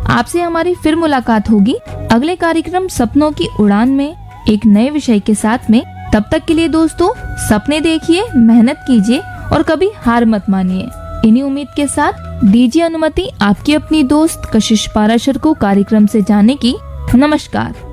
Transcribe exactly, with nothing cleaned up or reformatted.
आपसे हमारी फिर मुलाकात होगी अगले कार्यक्रम सपनों की उड़ान में एक नए विषय के साथ में। तब तक के लिए दोस्तों, सपने देखिए, मेहनत कीजिए और कभी हार मत मानिए। इन्हीं उम्मीद के साथ दीजिए अनुमति आपकी अपनी दोस्त कशिश पाराशर को कार्यक्रम से जाने की। नमस्कार।